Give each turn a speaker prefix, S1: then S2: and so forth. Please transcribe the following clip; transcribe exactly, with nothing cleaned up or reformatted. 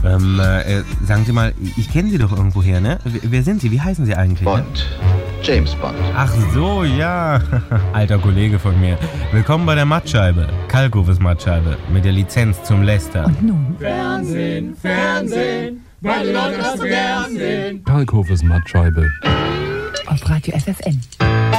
S1: Ähm, äh, sagen Sie mal, ich kenne Sie doch irgendwoher, ne? Wer sind Sie? Wie heißen Sie eigentlich?
S2: Bond.
S1: Ne?
S2: James Bond.
S1: Ach so, ja. Alter Kollege von mir. Willkommen bei der Mattscheibe. Kalkofes Mattscheibe. Mit der Lizenz zum Lästern.
S3: Und nun?
S4: Fernsehen, Fernsehen, weil die Leute das so gern sehen.
S5: Kalkofes Mattscheibe.
S3: Auf Radio F F N.